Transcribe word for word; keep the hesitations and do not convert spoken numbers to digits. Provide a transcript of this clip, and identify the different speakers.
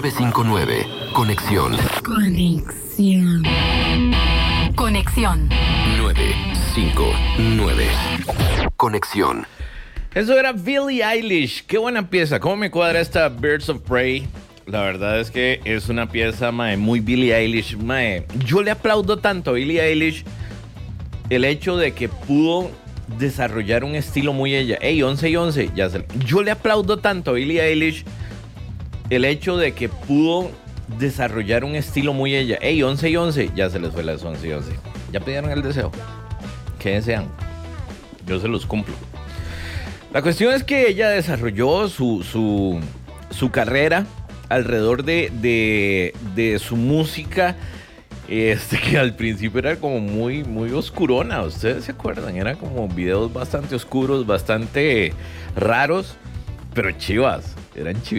Speaker 1: nueve cinco nueve. Conexión.
Speaker 2: Conexión. Conexión.
Speaker 1: nueve cinco nueve. Conexión.
Speaker 3: Eso era Billie Eilish. Qué buena pieza. ¿Cómo me cuadra esta Birds of Prey? La verdad es que es una pieza, mae, muy Billie Eilish. Mae. Yo le aplaudo tanto a Billie Eilish el hecho de que pudo desarrollar un estilo muy ella. Ey, once y once. Ya se... Yo le aplaudo tanto a Billie Eilish el hecho de que pudo desarrollar un estilo muy ella. Ey, once y once. Ya se les fue las once y once. Ya pidieron el deseo. ¿Qué desean? Yo se los cumplo. La cuestión es que ella desarrolló su, su, su carrera alrededor de, de, de su música, este, que al principio era como muy, muy oscurona. ¿Ustedes se acuerdan? Eran como videos bastante oscuros, bastante raros, pero chivas. Eran chivas.